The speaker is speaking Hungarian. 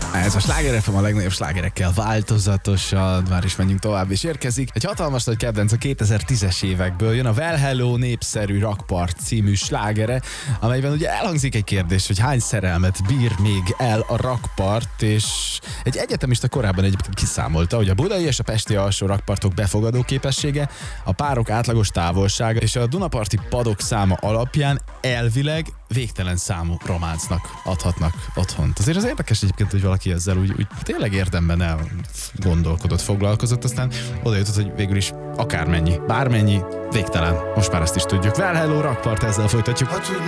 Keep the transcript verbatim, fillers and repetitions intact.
Ez a Sláger ef em a legnagyobb slágerekkel változatosan, már is menjünk tovább, és érkezik. Egy hatalmas nagy kedvenc a kétezer-tízes évekből jön a Well Hello népszerű Rakpart című slágere, amelyben ugye elhangzik egy kérdés, hogy hány szerelmet bír még el a Rakpart, és egy egyetemista korábban egyébként kiszámolta, hogy a budai és a pesti alsó rakpartok befogadó képessége, a párok átlagos távolsága és a dunaparti padok száma alapján elvileg végtelen számú románcnak adhatnak otthont. Azért az érdekes egyébként, hogy valaki ezzel úgy, úgy tényleg érdemben elgondolkodott, foglalkozott, aztán oda jutott, hogy végül is akármennyi, bármennyi, végtelen. Most már azt is tudjuk. Well Hello Rakpart, ezzel folytatjuk.